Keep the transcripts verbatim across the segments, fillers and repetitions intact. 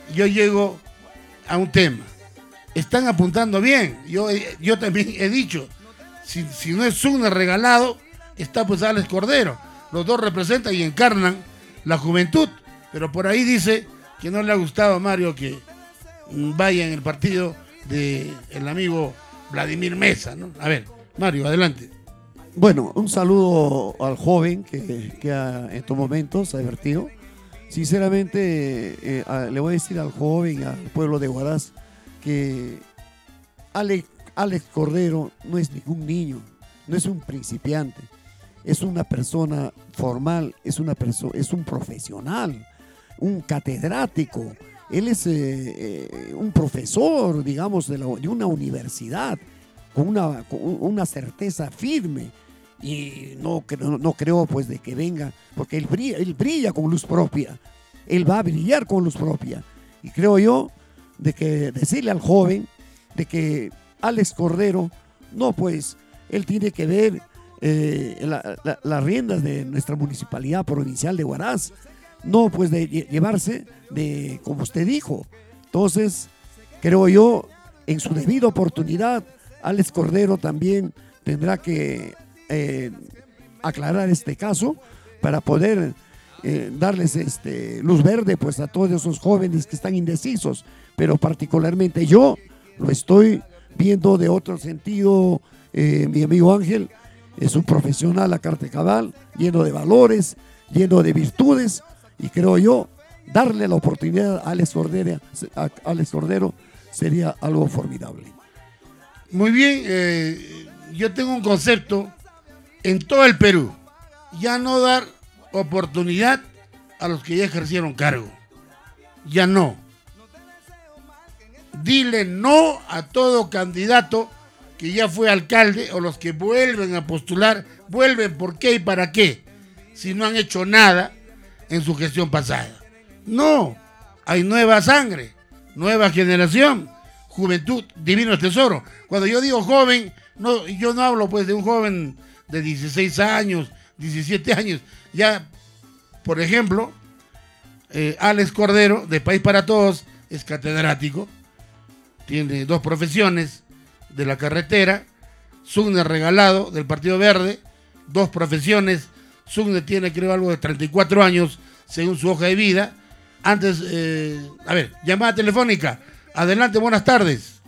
yo llego a un tema. Están apuntando bien. Yo, yo también he dicho, si, si no es Sugner regalado, está pues Alex Cordero. Los dos representan y encarnan la juventud. Pero por ahí dice que no le ha gustado a Mario que vaya en el partido del amigo Vladimir Mesa, ¿no? A ver, Mario, adelante. Bueno, un saludo al joven que, que ha, en estos momentos ha divertido. Sinceramente, eh, a, le voy a decir al joven, al pueblo de Huaraz, que Alex, Alex Cordero no es ningún niño, no es un principiante, es una persona formal, es, una perso es un profesional, un catedrático. Él es eh, eh, un profesor, digamos, de, la, de una universidad, con una, con una certeza firme. Y no, no, no creo pues de que venga, porque él brilla, él brilla con luz propia, él va a brillar con luz propia. Y creo yo de que decirle al joven de que Alex Cordero, no pues, él tiene que ver eh, la, la, las riendas de nuestra municipalidad provincial de Huaraz, no pues de llevarse de, como usted dijo. Entonces, creo yo, en su debida oportunidad, Alex Cordero también tendrá que Eh, aclarar este caso para poder eh, darles este, luz verde pues a todos esos jóvenes que están indecisos, pero particularmente yo lo estoy viendo de otro sentido. Eh, mi amigo Ángel es un profesional a carta cabal, lleno de valores, lleno de virtudes, y creo yo darle la oportunidad a Alex Cordero, a Alex Cordero sería algo formidable. Muy bien, eh, yo tengo un concepto en todo el Perú: ya no dar oportunidad a los que ya ejercieron cargo. Ya no. Dile no a todo candidato que ya fue alcalde, o los que vuelven a postular. Vuelven, ¿por qué y para qué? Si no han hecho nada en su gestión pasada. No, hay nueva sangre, nueva generación, juventud, divino tesoro. Cuando yo digo joven, no, yo no hablo pues de un joven de dieciséis años, diecisiete años. Ya, por ejemplo, eh, Alex Cordero, de País para Todos, es catedrático, tiene dos profesiones de la carretera. Sugner regalado, del Partido Verde, dos profesiones. Sugner tiene, creo, algo de treinta y cuatro años, según su hoja de vida. Antes, eh, a ver, llamada telefónica. Adelante, buenas tardes.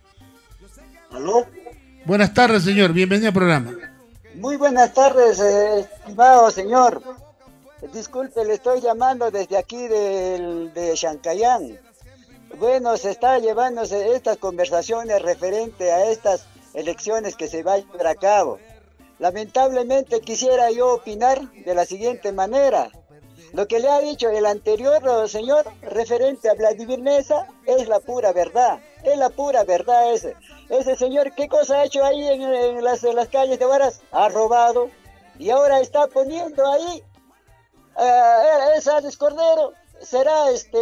¿Aló? Buenas tardes, señor, bienvenido al programa. Muy buenas tardes, eh, estimado señor. Disculpe, le estoy llamando desde aquí del, de Chancayán. Bueno, se está llevándose estas conversaciones referente a estas elecciones que se van a llevar a cabo. Lamentablemente quisiera yo opinar de la siguiente manera. Lo que le ha dicho el anterior señor referente a Vladimir Mesa es la pura verdad. Es la pura verdad ese. Ese señor, ¿qué cosa ha hecho ahí en, en, las, en las calles de Huaraz? Ha robado. Y ahora está poniendo ahí, uh, es Alex Cordero, será este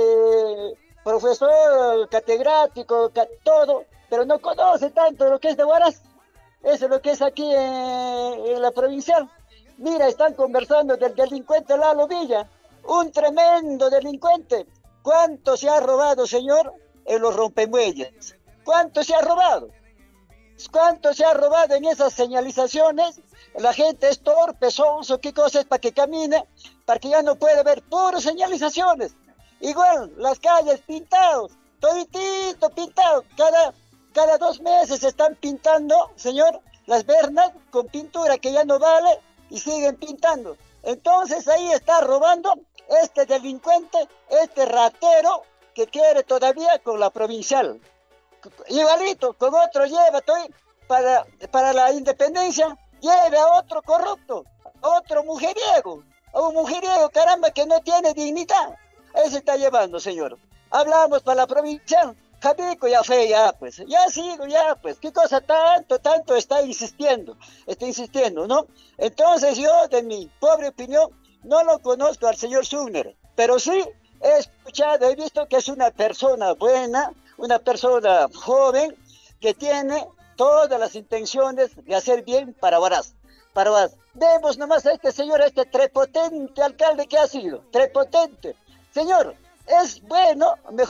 profesor, catedrático, todo, pero no conoce tanto lo que es de Huaraz. Eso es lo que es aquí en, en la provincial. Mira, están conversando del delincuente Lalo Villa, un tremendo delincuente. ¿Cuánto se ha robado, señor, en los rompemuelles? ¿Cuánto se ha robado? ¿Cuánto se ha robado en esas señalizaciones? La gente es torpe, sonso, qué cosas para que camine, para que ya no pueda ver puras señalizaciones. Igual, las calles pintados, toditito pintado. Cada, cada dos meses se están pintando, señor, las vernas con pintura que ya no vale y siguen pintando. Entonces ahí está robando este delincuente, este ratero que quiere todavía con la provincial. Igualito, con otro lleva estoy para, para la independencia, lleve a otro corrupto, a otro mujeriego, a un mujeriego, caramba, que no tiene dignidad. Ese está llevando, señor. Hablamos para la provincial, Javico, ya fue, ya pues, ya sigo, ya pues, qué cosa tanto, tanto está insistiendo, está insistiendo, ¿no? Entonces yo, de mi pobre opinión, no lo conozco al señor Sugner, pero sí he escuchado, he visto que es una persona buena, una persona joven, que tiene todas las intenciones de hacer bien para Huaraz. Para Huaraz. Vemos nomás a este señor, a este prepotente alcalde que ha sido, prepotente. Señor, es bueno, mejor